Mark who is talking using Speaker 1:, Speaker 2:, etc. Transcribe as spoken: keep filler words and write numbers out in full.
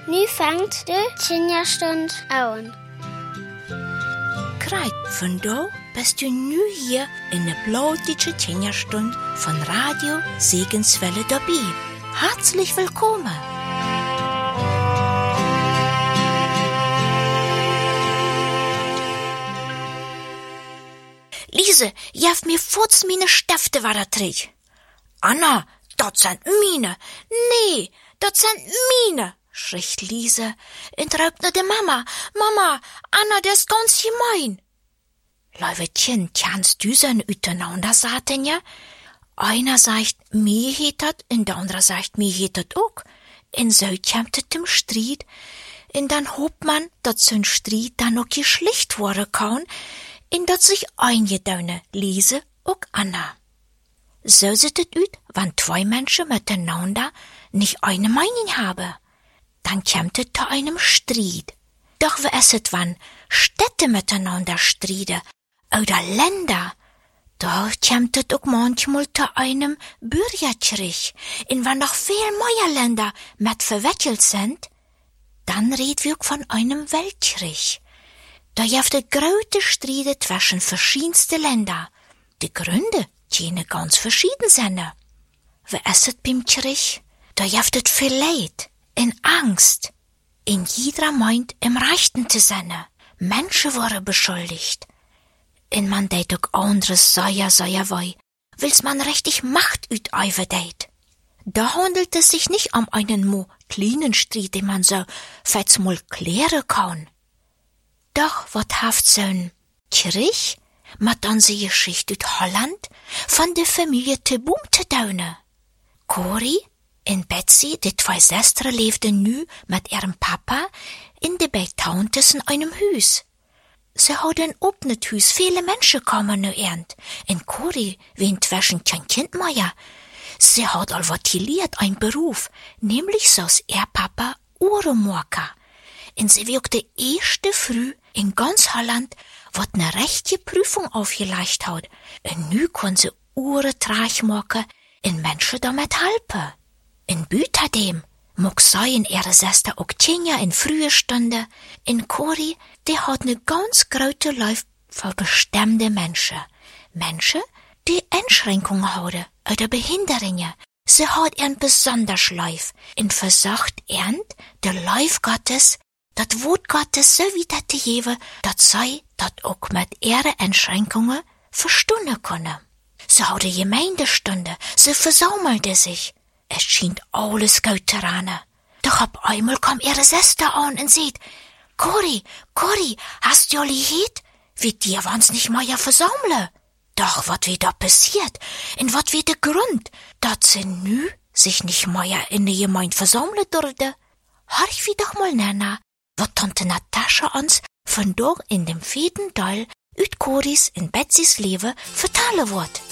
Speaker 1: Nu fängt de Kinderstund an.
Speaker 2: Kreit, von da bist du nu hier in der blautige Kinderstund von Radio Segenswelle dabei. Herzlich willkommen. Lise, jef mir furz meine Stifte war da trig. Anna, dat sind mine. Nee, dat sind mine, schricht Lise und raubt nach der Mama. Mama, Anna, der ist ganz gemein. Leuwetchen, kannst du so untereinander sagen, ja? Einer sagt, mir het dat, und der andere sagt, mir het dat auch. Und so kommt es zum Streit. Und dann hofft man, dass so ein Streit dann noch geschlicht worden kann, und dass sich eingedaunen, Lise und Anna. So sieht es aus, wenn zwei Menschen miteinander nicht eine Meinung haben. Dann kommt es zu einem Streit. Doch wie ist es, wenn Städte miteinander streiten oder Länder? Da kommt es auch manchmal zu einem Bürgerkrieg. Und wenn noch viel mehr Länder mit verwickelt sind, dann reden wir von einem Weltkrieg. Da gibt es große Streite zwischen verschiedensten Ländern. Die Gründe können ganz verschieden sein. Wie ist es beim Krieg? Da gibt es viel Leid und Angst. Und jeder meint, im Rechten zu sein. Menschen wurden beschuldigt. Und man deit auch anderes sehr, sehr wei, weil's man richtig Macht ütäuwe deit. Da handelt es sich nicht um einen mo kleinen Streit, den man so fetz mal klären kann. Doch wat haft so'n Krieg mat unsere Geschichte aus Holland von der Familie te Boom te daune. Cori und Betsy, die zwei Schwestern, lebten nu mit ihrem Papa in de beiden Tantes in einem Haus. Sie hadden op net Hus viele Menschen kommen nu ernt. En Cori wient zwischen kein Kind mehr. Sie hat al wat geliert, ein Beruf, nämlich so's ihr Papa Uhrenmacher. Und sie wirkte erste früh in ganz Holland, wat ne rechte Prüfung aufgelegt hat. Und nu kann sie Uhren machen und Menschen damit helfen. In Büterdem mag sein ihre Schwester auch Tjenja in frühe Stunde. In Cori, die hat ne ganz große Life für bestimmte Menschen. Menschen, die Einschränkungen haben oder Behinderungen. Sie hat ihren besonders Life und versucht ernt, der Life Gottes, das Wort Gottes so wieder zu geben, dass sie das auch mit ihren Einschränkungen verstehen können. Sie hat eine Gemeindestunde, sie versammelte sich. Es schien alles gut zu rennen. Doch ab einmal kam ihre Schwester an und sagt, Cori, Cori, hast du alle gehört? Wie dir waren's nicht mehr versammeln? Doch wat wie da passiert? Und wat wie der Grund, dass sie nu sich nicht mehr in der Gemeinde versammeln durfte? Hör ich wie doch mal Nana, wat Tante Natascha uns von dort in dem vierten Teil üt Coris in Betsys Leben vertellen wird.